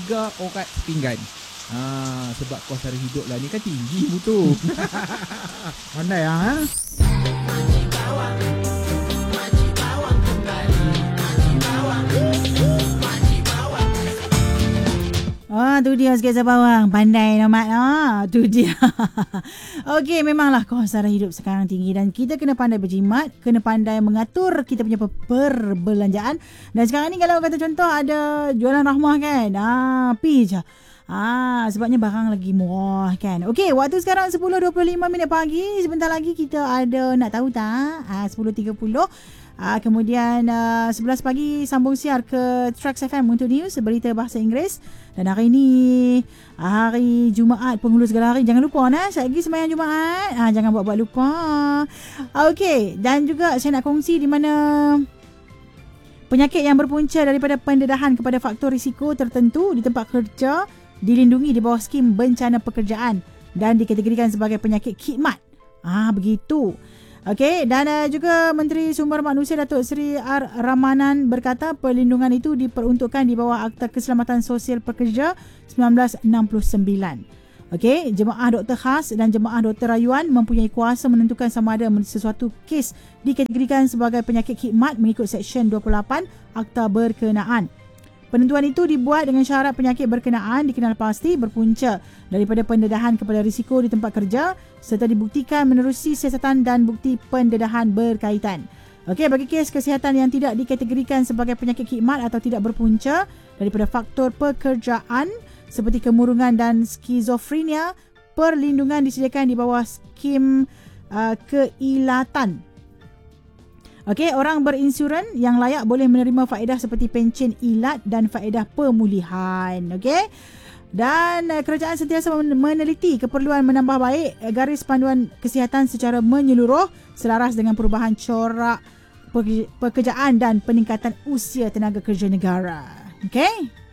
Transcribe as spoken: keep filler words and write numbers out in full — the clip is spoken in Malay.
tiga orang pinggan. Ha, sebab kos harga hidup lah ni kan tinggi betul. Pandai ah. Ha? Oh, tu dia sikit bawang. Pandai Nomat. Ah, tu dia. Okey, memanglah kos harga hidup sekarang tinggi dan kita kena pandai berjimat, kena pandai mengatur kita punya perbelanjaan. Dan sekarang ni kalau kata contoh ada jualan rahmah kan. Ah, pi je. Ah, sebabnya barang lagi murah kan. Okey, waktu sekarang sepuluh dua puluh lima minit pagi. Sebentar lagi kita ada nak tahu tak? Ah, sepuluh tiga puluh. Uh, kemudian uh, sebelas pagi sambung siar ke Trax F M untuk news, berita bahasa Inggeris. Dan hari ini hari Jumaat, penghulu segala hari. Jangan lupa nah, sekejap lagi sembahyang Jumaat. Ah, jangan buat-buat lupa. Okey, dan juga saya nak kongsi di mana penyakit yang berpunca daripada pendedahan kepada faktor risiko tertentu di tempat kerja dilindungi di bawah skim bencana pekerjaan dan dikategorikan sebagai penyakit khidmat. Ah, begitu. Okey, dan uh, juga Menteri Sumber Manusia Datuk Seri R. Ramanan berkata perlindungan itu diperuntukkan di bawah Akta Keselamatan Sosial Pekerja sembilan belas enam puluh sembilan. Okey, jemaah doktor khas dan jemaah doktor rayuan mempunyai kuasa menentukan sama ada sesuatu kes dikategorikan sebagai penyakit khidmat mengikut Seksyen dua puluh lapan Akta Berkenaan. Penentuan itu dibuat dengan syarat penyakit berkenaan dikenal pasti berpunca daripada pendedahan kepada risiko di tempat kerja serta dibuktikan menerusi siasatan dan bukti pendedahan berkaitan. Okey, bagi kes kesihatan yang tidak dikategorikan sebagai penyakit khidmat atau tidak berpunca daripada faktor pekerjaan seperti kemurungan dan skizofrenia, perlindungan disediakan di bawah skim uh, keilatan. Okey, orang berinsuran yang layak boleh menerima faedah seperti pencen ilat dan faedah pemulihan. Okey. Dan uh, kerajaan sentiasa meneliti keperluan menambah baik uh, garis panduan kesihatan secara menyeluruh selaras dengan perubahan corak pekerjaan dan peningkatan usia tenaga kerja negara. Okey.